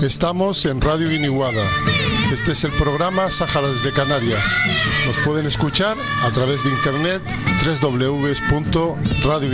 Estamos en Radio Guiniguada. Este es el programa Sáhara desde Canarias. Nos pueden escuchar a través de internet www.radioguiniguada.com.